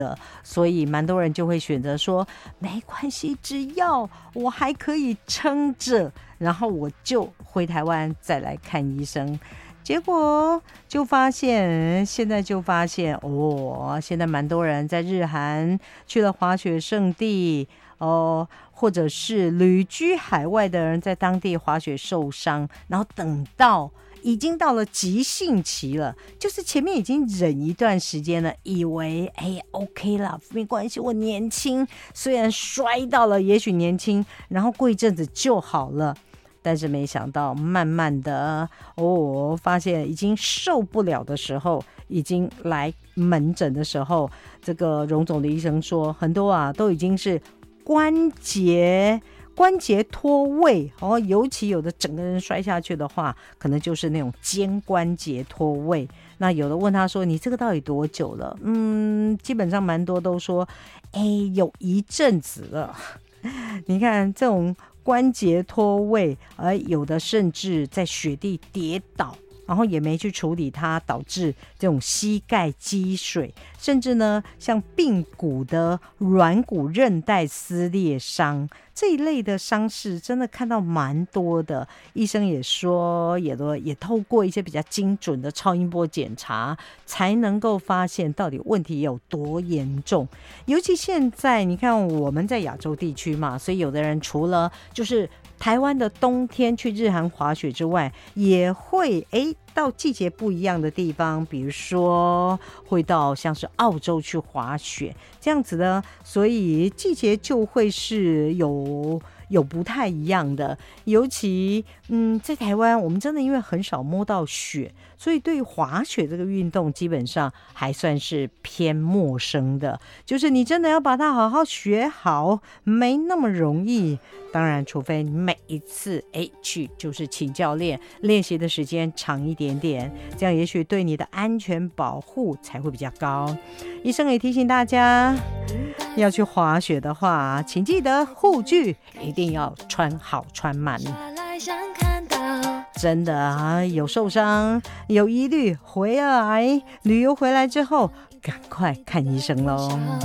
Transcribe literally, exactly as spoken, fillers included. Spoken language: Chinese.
所以蛮多人就会选择说没关系，只要我还可以撑着，然后我就回台湾再来看医生。结果就发现现在就发现哦，现在蛮多人在日韩去了滑雪胜地哦，或者是旅居海外的人在当地滑雪受伤，然后等到已经到了急性期了，就是前面已经忍一段时间了，以为哎 OK 啦，没关系，我年轻，虽然摔到了也许年轻，然后过一阵子就好了，但是没想到慢慢的哦，发现已经受不了的时候，已经来门诊的时候，这个荣总的医生说很多啊都已经是关节关节脱位哦，尤其有的整个人摔下去的话，可能就是那种肩关节脱位。那有的问他说你这个到底多久了？嗯，基本上蛮多都说哎有一阵子了。你看这种关节脱位，而有的甚至在雪地跌倒，然后也没去处理它，导致这种膝盖积水，甚至呢像髌骨的软骨韧带撕裂伤这一类的伤势，真的看到蛮多的。医生也说也都也透过一些比较精准的超音波检查，才能够发现到底问题有多严重。尤其现在你看我们在亚洲地区嘛，所以有的人除了就是台湾的冬天去日韩滑雪之外，也会诶到季节不一样的地方，比如说会到像是澳洲去滑雪这样子的，所以季节就会是有有不太一样的。尤其嗯，在台湾我们真的因为很少摸到雪，所以对于滑雪这个运动基本上还算是偏陌生的，就是你真的要把它好好学好没那么容易。当然除非你每一次哎去就是请教练，练习的时间长一点点，这样也许对你的安全保护才会比较高。医生也提醒大家要去滑雪的话，请记得护具一定要穿好穿满，真的啊，有受伤有疑虑回来旅游回来之后赶快看医生咯。